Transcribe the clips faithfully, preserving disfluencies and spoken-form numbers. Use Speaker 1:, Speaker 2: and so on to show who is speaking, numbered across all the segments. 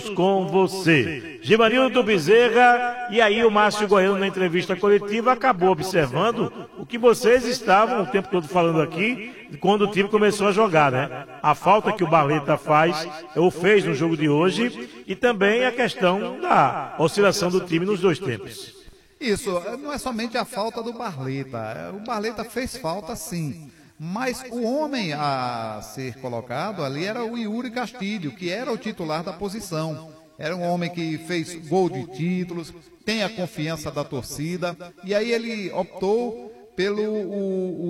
Speaker 1: juntos com você. Givanildo Bezerra, e aí o Márcio Goiano na entrevista coletiva acabou observando o que vocês estavam o tempo todo falando aqui, quando o time começou a jogar, né? A falta que o Barleta faz, ou fez no jogo de hoje, e também a questão da oscilação do time nos dois tempos.
Speaker 2: Isso, não é somente a falta do Barleta. O Barleta fez falta, sim. Mas o homem a ser colocado ali era o Yuri Castilho, que era o titular da posição. Era um homem que fez gol de títulos, tem a confiança da torcida, e aí ele optou pelo o,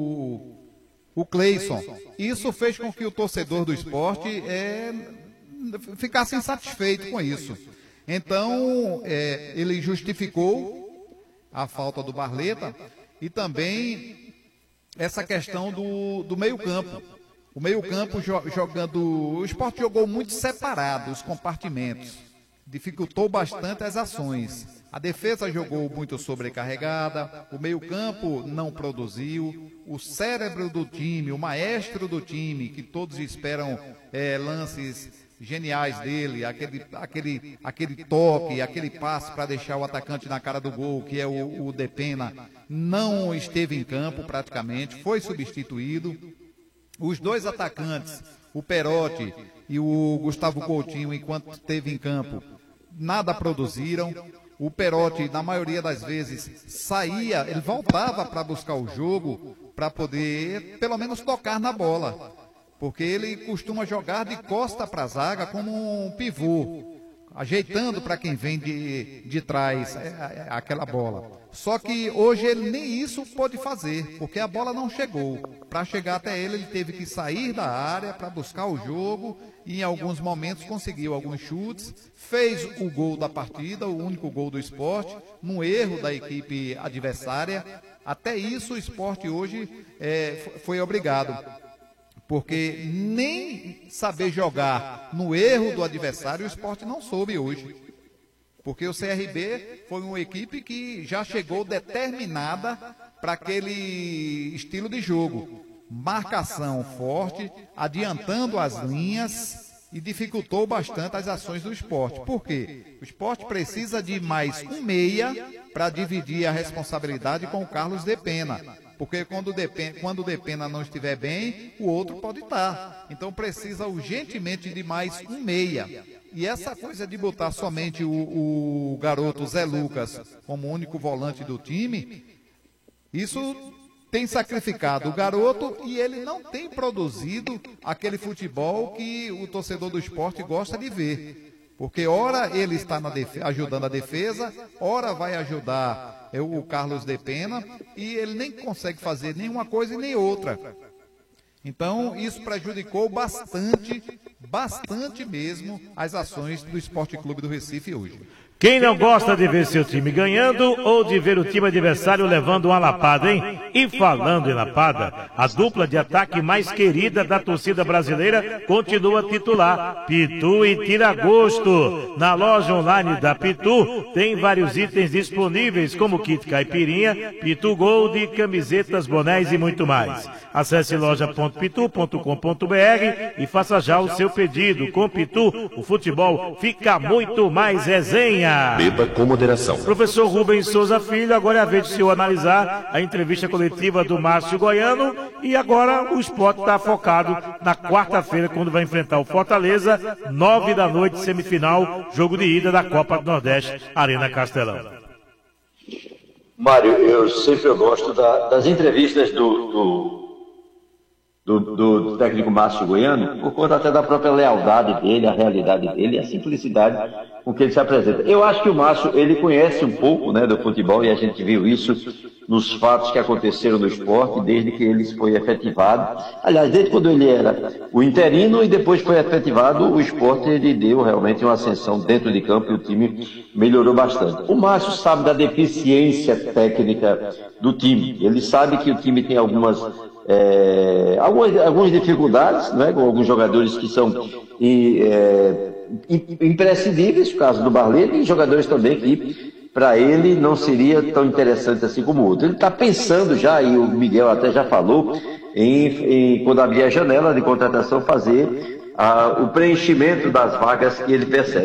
Speaker 2: o, o Cleison. Isso fez com que o torcedor do esporte é, ficasse insatisfeito com isso. Então, é, ele justificou a falta do Barleta e também essa questão do, do meio-campo. O meio-campo jo jogando. O esporte jogou muito separado os compartimentos. Dificultou bastante as ações. A defesa jogou muito sobrecarregada. O meio-campo não produziu. O cérebro do time, o maestro do time, que todos esperam é, lances geniais dele, aquele, aquele, aquele toque, aquele passe para deixar o atacante na cara do gol, que é o, o Depena, não esteve em campo praticamente, foi substituído. Os dois atacantes, o Perotti e o Gustavo Coutinho, enquanto esteve em campo, nada produziram. O Perotti, na maioria das vezes, saía, ele voltava para buscar o jogo, para poder, pelo menos, tocar na bola. Porque ele costuma jogar de costa para a zaga como um pivô, ajeitando para quem vem de, de trás é, é, aquela bola. Só que hoje ele nem isso pôde fazer, porque a bola não chegou. Para chegar até ele, ele teve que sair da área para buscar o jogo e em alguns momentos conseguiu alguns chutes, fez o gol da partida, o único gol do esporte, num erro da equipe adversária. Até isso o esporte hoje é, foi obrigado. Porque nem saber jogar no erro do adversário o esporte não soube hoje. Porque o C R B foi uma equipe que já chegou determinada para aquele estilo de jogo. Marcação forte, adiantando as linhas e dificultou bastante as ações do esporte. Por quê? O esporte precisa de mais um meia para dividir a responsabilidade com o Carlos Depena. Porque quando o Depena, quando o Depena não estiver bem, o outro pode estar. Então precisa urgentemente de mais um meia. E essa coisa de botar somente o, o garoto Zé Lucas como único volante do time, isso tem sacrificado o garoto e ele não tem produzido aquele futebol que o torcedor do esporte gosta de ver. Porque ora ele está na defesa, ajudando a defesa, ora vai ajudar é, o Carlos Depena e ele nem consegue fazer nenhuma coisa e nem outra. Então isso prejudicou bastante, bastante mesmo as ações do Esporte Clube do Recife hoje.
Speaker 1: Quem não gosta de ver seu time ganhando ou de ver o time adversário levando uma lapada, hein? E falando em lapada, a dupla de ataque mais querida da torcida brasileira continua titular, Pitu e Tiragosto. Na loja online da Pitu tem vários itens disponíveis como kit caipirinha, Pitu Gold, camisetas, bonés e muito mais. Acesse loja ponto pitu ponto com ponto br e faça já o seu pedido. Com Pitu, o futebol fica muito mais resenha.
Speaker 3: Beba com moderação.
Speaker 1: Professor Rubens Souza Filho, agora é a vez de o senhor analisar a entrevista coletiva do Márcio Goiano e agora o esporte está focado na quarta-feira quando vai enfrentar o Fortaleza, nove da noite, semifinal, jogo de ida da Copa do Nordeste, Arena Castelão.
Speaker 4: Mário, eu sempre eu gosto da, das entrevistas do, do, do, do técnico Márcio Goiano, por conta até da própria lealdade dele, a realidade dele e a simplicidade com que ele se apresenta. Eu acho que o Márcio, ele conhece um pouco, né, do futebol, e a gente viu isso nos fatos que aconteceram no esporte, desde que ele foi efetivado. Aliás, desde quando ele era o interino e depois foi efetivado, o esporte ele deu realmente uma ascensão dentro de campo e o time melhorou bastante. O Márcio sabe da deficiência técnica do time. Ele sabe que o time tem algumas, é, algumas, algumas dificuldades, né, com alguns jogadores que são e, é, imprescindíveis, no caso do Barleta, e jogadores também que para ele não seria tão interessante assim como o outro. Ele está pensando já, e o Miguel até já falou, em, em quando abrir a janela de contratação, fazer ah, o preenchimento das vagas que ele percebe.